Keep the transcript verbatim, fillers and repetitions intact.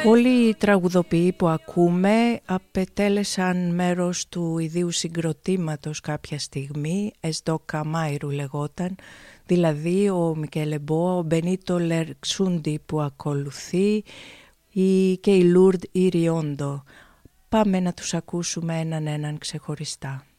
Όλοι οι τραγουδοποιοί που ακούμε απετέλεσαν μέρος του ιδίου συγκροτήματος κάποια στιγμή, «Εσδό Καμάιρου» λεγόταν, δηλαδή ο Μικέλε Μπόα, ο Μπενίτο Λερξούντι που ακολουθεί η, και η Λούρντ Ιριόντο. Πάμε να τους ακούσουμε έναν έναν ξεχωριστά.